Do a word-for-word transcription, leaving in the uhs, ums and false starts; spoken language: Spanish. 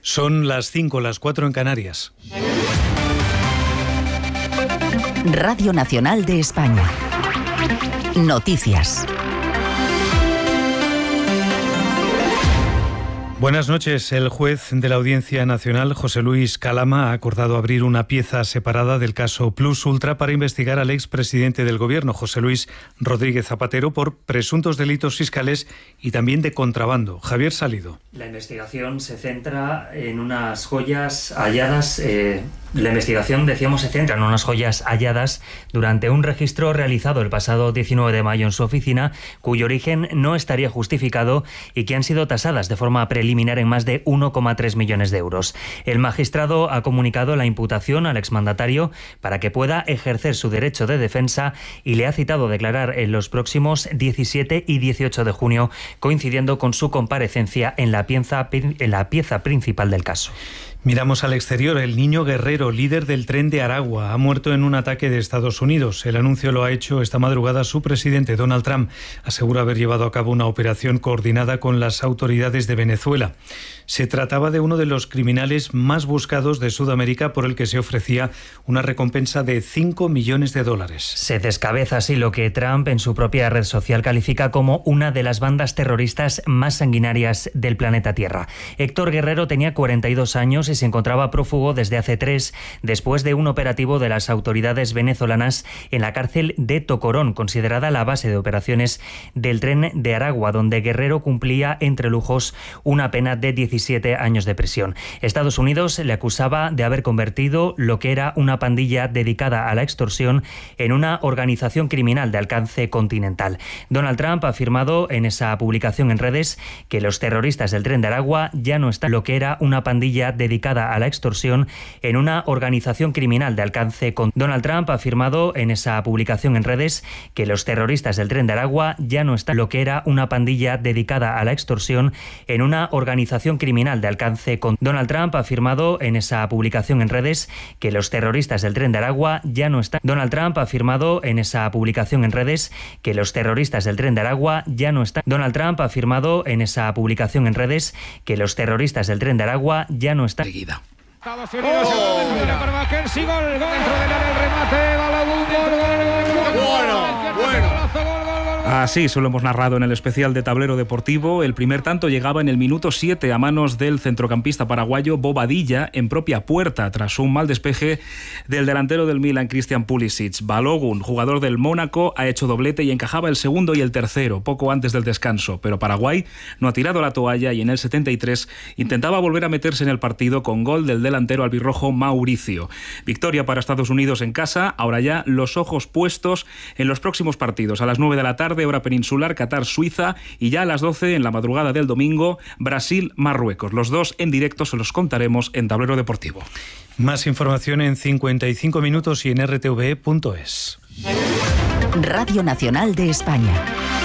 Son las cinco, las cuatro en Canarias. Radio Nacional de España. Noticias. Buenas noches. El juez de la Audiencia Nacional, José Luis Calama, ha acordado abrir una pieza separada del caso Plus Ultra para investigar al expresidente del Gobierno, José Luis Rodríguez Zapatero, por presuntos delitos fiscales y también de contrabando. Javier Salido. La investigación se centra en unas joyas halladas. Eh, la investigación, decíamos, se centra en unas joyas halladas durante un registro realizado el pasado diecinueve de mayo en su oficina, cuyo origen no estaría justificado y que han sido tasadas de forma preliminar en más de uno coma tres millones de euros. El magistrado ha comunicado la imputación al exmandatario para que pueda ejercer su derecho de defensa y le ha citado a declarar en los próximos diecisiete y dieciocho de junio, coincidiendo con su comparecencia en la pieza, en la pieza principal del caso. Miramos al exterior. El niño Guerrero, líder del Tren de Aragua, ha muerto en un ataque de Estados Unidos. El anuncio lo ha hecho esta madrugada su presidente, Donald Trump. Asegura haber llevado a cabo una operación coordinada con las autoridades de Venezuela. Se trataba de uno de los criminales más buscados de Sudamérica, por el que se ofrecía una recompensa de cinco millones de dólares. Se descabeza así lo que Trump en su propia red social califica como una de las bandas terroristas más sanguinarias del planeta Tierra. Héctor Guerrero tenía cuarenta y dos años y se encontraba prófugo desde hace tres, después de un operativo de las autoridades venezolanas en la cárcel de Tocorón, considerada la base de operaciones del Tren de Aragua, donde Guerrero cumplía entre lujos una pena de diecisiete años de prisión. Estados Unidos le acusaba de haber convertido lo que era una pandilla dedicada a la extorsión en una organización criminal de alcance continental. Donald Trump ha afirmado en esa publicación en redes que los terroristas del Tren de Aragua ya no están lo que era una pandilla dedicada a la extorsión en una organización criminal de alcance con Donald Trump ha afirmado en esa publicación en redes que los terroristas del Tren de Aragua ya no están lo que era una pandilla dedicada a la extorsión en una organización criminal de alcance con Donald Trump ha afirmado en esa publicación en redes que los terroristas del Tren de Aragua ya no están Donald Trump ha afirmado en esa publicación en redes que los terroristas del Tren de Aragua ya no están Donald Trump ha afirmado en esa publicación en redes que los terroristas del Tren de Aragua ya no están Estados Unidos, oh, el remate para Mackenzie, gol, gol dentro del área, el remate, Balagun, gol, gol, gol, gol, bueno, bueno. Así se lo hemos narrado en el especial de Tablero Deportivo. El primer tanto llegaba en el minuto siete a manos del centrocampista paraguayo Bobadilla en propia puerta tras un mal despeje del delantero del Milan, Christian Pulisic. Balogun, jugador del Mónaco, ha hecho doblete y encajaba el segundo y el tercero poco antes del descanso, pero Paraguay no ha tirado la toalla y en el setenta y tres intentaba volver a meterse en el partido con gol del delantero albirrojo Mauricio. Victoria para Estados Unidos en casa, ahora ya los ojos puestos en los próximos partidos. A las nueve de la tarde, hora peninsular, Qatar-Suiza, y ya a las doce, en la madrugada del domingo, Brasil-Marruecos. Los dos en directo se los contaremos en Tablero Deportivo. Más información en cincuenta y cinco minutos y en r t v e punto es. Radio Nacional de España.